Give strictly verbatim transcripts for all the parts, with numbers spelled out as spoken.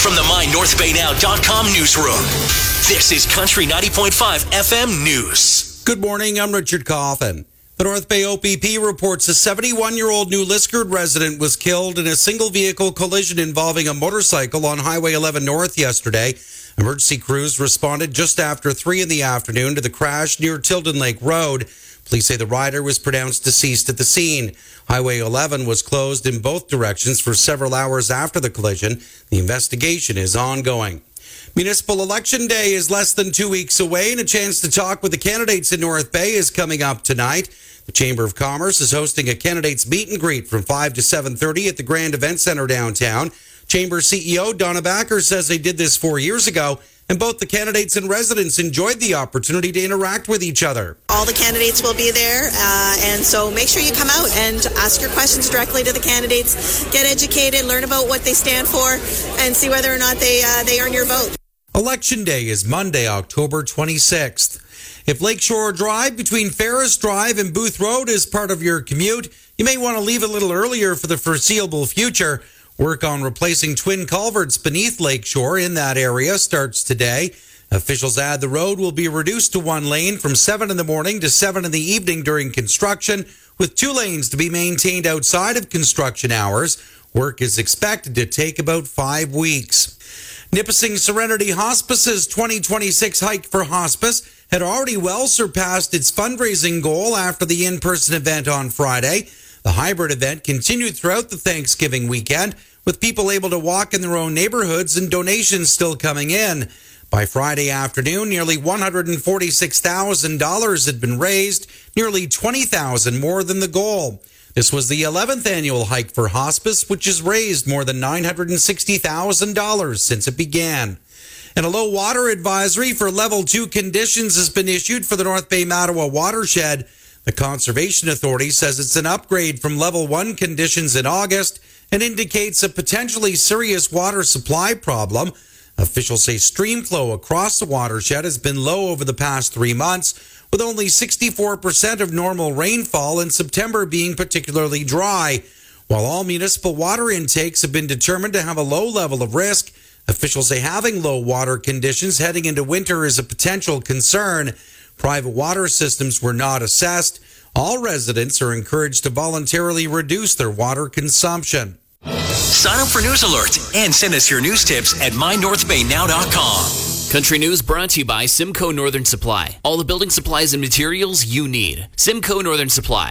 from the my north bay now dot com newsroom, this is Country ninety point five F M News. Good morning, I'm Richard Coffin. The North Bay O P P reports a seventy-one-year-old New Liskeard resident was killed in a single-vehicle collision involving a motorcycle on Highway eleven North yesterday. Emergency crews responded just after three in the afternoon to the crash near Tilden Lake Road. Police say the rider was pronounced deceased at the scene. Highway eleven was closed in both directions for several hours after the collision. The investigation is ongoing. Municipal Election Day is less than two weeks away, and a chance to talk with the candidates in North Bay is coming up tonight. The Chamber of Commerce is hosting a candidates meet and greet from five to seven thirty at the Grand Event Center downtown. Chamber C E O Donna Backer says they did this four years ago, and both the candidates and residents enjoyed the opportunity to interact with each other. All the candidates will be there, uh, and so make sure you come out and ask your questions directly to the candidates, get educated, learn about what they stand for, and see whether or not they uh, they earn your vote. Election Day is Monday, October twenty-sixth. If Lakeshore Drive between Ferris Drive and Booth Road is part of your commute, you may want to leave a little earlier for the foreseeable future. Work on replacing twin culverts beneath Lakeshore in that area starts today. Officials add the road will be reduced to one lane from seven in the morning to seven in the evening during construction, with two lanes to be maintained outside of construction hours. Work is expected to take about five weeks. Nipissing Serenity Hospice's twenty twenty-six Hike for Hospice had already well surpassed its fundraising goal after the in-person event on Friday. The hybrid event continued throughout the Thanksgiving weekend, with people able to walk in their own neighborhoods and donations still coming in. By Friday afternoon, nearly one hundred forty-six thousand dollars had been raised, nearly twenty thousand dollars more than the goal. This was the eleventh annual Hike for Hospice, which has raised more than nine hundred sixty thousand dollars since it began. And a low water advisory for level two conditions has been issued for the North Bay Mattawa watershed. The Conservation Authority says it's an upgrade from level one conditions in August and indicates a potentially serious water supply problem. Officials say stream flow across the watershed has been low over the past three months, with only sixty-four percent of normal rainfall in September being particularly dry. While all municipal water intakes have been determined to have a low level of risk, officials say having low water conditions heading into winter is a potential concern. Private water systems were not assessed. All residents are encouraged to voluntarily reduce their water consumption. Sign up for News Alert and send us your news tips at my north bay now dot com. Country News brought to you by Simcoe Northern Supply. All the building supplies and materials you need. Simcoe Northern Supply.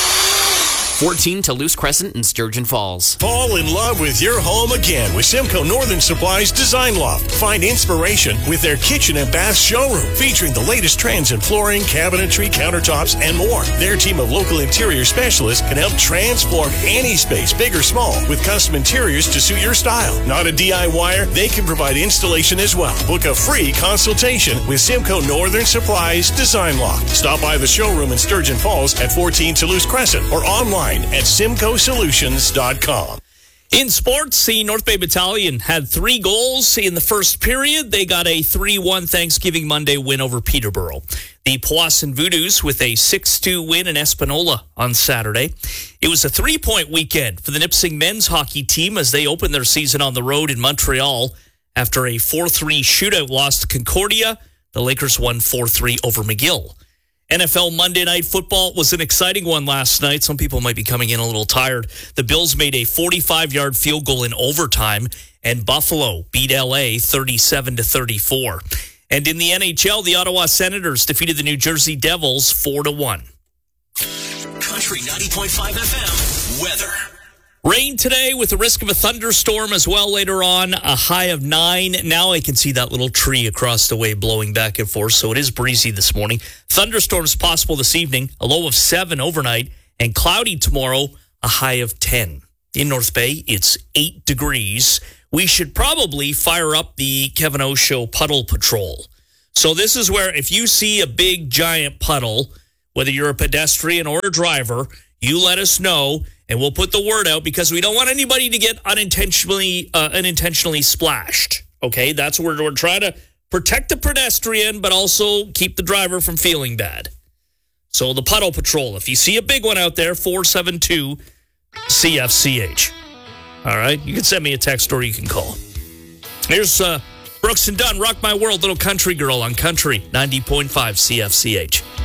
fourteen Toulouse Crescent in Sturgeon Falls. Fall in love with your home again with Simcoe Northern Supply's Design Loft. Find inspiration with their kitchen and bath showroom featuring the latest trends in flooring, cabinetry, countertops, and more. Their team of local interior specialists can help transform any space, big or small, with custom interiors to suit your style. Not a D I Y er? They can provide installation as well. Book a free consultation with Simcoe Northern Supply's Design Loft. Stop by the showroom in Sturgeon Falls at fourteen Toulouse Crescent or online at simcoe solutions dot com. In sports, the North Bay Battalion had three goals in the first period. They got a three one Thanksgiving Monday win over Peterborough. The Powassan Voodoos with a six two win in Espanola on Saturday. It was a three-point weekend for the Nipissing men's hockey team as they opened their season on the road in Montreal. After a four three shootout loss to Concordia, the Lakers won four three over McGill. N F L Monday Night Football was an exciting one last night. Some people might be coming in a little tired. The Bills made a forty-five-yard field goal in overtime, and Buffalo beat L A thirty-seven to thirty-four. And in the N H L, the Ottawa Senators defeated the New Jersey Devils four to one. Country ninety point five F M weather. Rain today with the risk of a thunderstorm as well later on, a high of nine. Now I can see that little tree across the way blowing back and forth, so it is breezy this morning. Thunderstorms possible this evening, a low of seven overnight, and cloudy tomorrow, a high of ten. In North Bay, it's eight degrees. We should probably fire up the Kevin O Show Puddle Patrol. So this is where if you see a big, giant puddle, whether you're a pedestrian or a driver, you let us know, and we'll put the word out because we don't want anybody to get unintentionally uh, unintentionally splashed. Okay, that's where we're trying to protect the pedestrian, but also keep the driver from feeling bad. So the Puddle Patrol, if you see a big one out there, four seven two C F C H. All right, you can send me a text or you can call. Here's uh, Brooks and Dunn, Rock My World, Little Country Girl on Country ninety point five C F C H.